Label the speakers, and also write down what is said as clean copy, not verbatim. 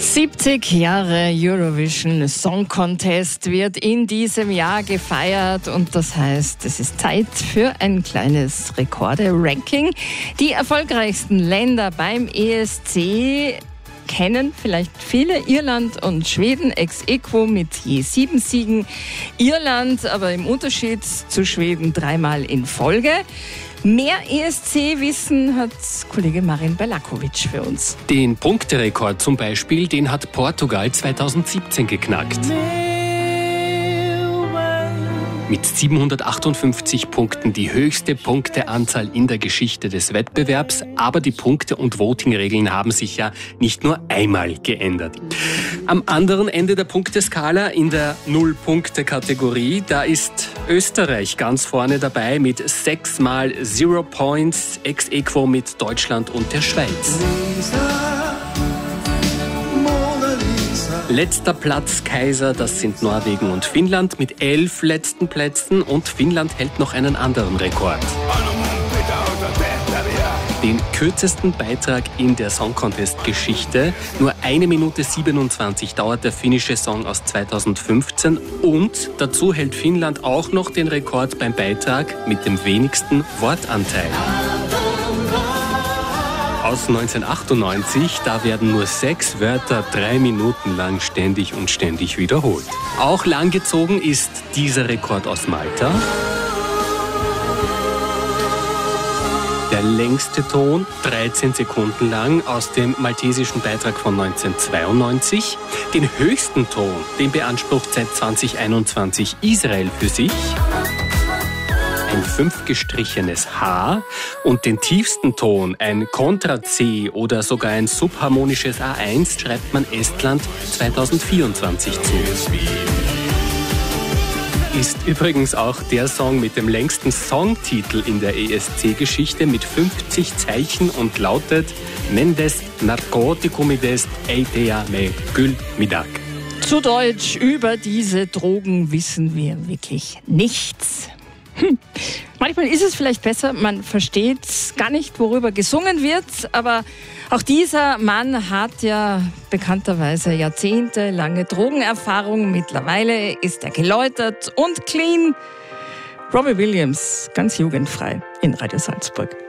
Speaker 1: 70 Jahre Eurovision Song Contest wird in diesem Jahr gefeiert und das heißt, es ist Zeit für ein kleines Rekorde-Ranking. Die erfolgreichsten Länder beim ESC kennen vielleicht viele, Irland und Schweden ex aequo mit je 7 Siegen. Irland aber im Unterschied zu Schweden 3-mal in Folge. Mehr ESC-Wissen hat Kollege Marin Belakovic für uns.
Speaker 2: Den Punkterekord zum Beispiel, den hat Portugal 2017 geknackt. Mit 758 Punkten die höchste Punkteanzahl in der Geschichte des Wettbewerbs. Aber die Punkte- und Voting-Regeln haben sich ja nicht nur einmal geändert. Am anderen Ende der Punkteskala, in der Null-Punkte-Kategorie, da ist Österreich ganz vorne dabei mit 6-mal 0 Points, ex aequo mit Deutschland und der Schweiz. Letzter Platz Kaiser, das sind Norwegen und Finnland mit 11 letzten Plätzen und Finnland hält noch einen anderen Rekord. Den kürzesten Beitrag in der Song Contest Geschichte. Nur 1 Minute 27 dauert der finnische Song aus 2015 und dazu hält Finnland auch noch den Rekord beim Beitrag mit dem wenigsten Wortanteil. Aus 1998, da werden nur 6 Wörter 3 Minuten lang ständig wiederholt. Auch langgezogen ist dieser Rekord aus Malta. Der längste Ton, 13 Sekunden lang, aus dem maltesischen Beitrag von 1992. Den höchsten Ton, den beansprucht seit 2021 Israel für sich. Ein 5 gestrichenes H und den tiefsten Ton, ein Kontra-C oder sogar ein subharmonisches A1, schreibt man Estland 2024 zu. Ist übrigens auch der Song mit dem längsten Songtitel in der ESC-Geschichte mit 50 Zeichen und lautet Mendes Narkotikumides Eitea me Gül Midak.
Speaker 1: Zu Deutsch, über diese Drogen wissen wir wirklich nichts. Manchmal ist es vielleicht besser, man versteht gar nicht, worüber gesungen wird, aber auch dieser Mann hat ja bekannterweise jahrzehntelange Drogenerfahrung. Mittlerweile ist er geläutert und clean. Robbie Williams, ganz jugendfrei in Radio Salzburg.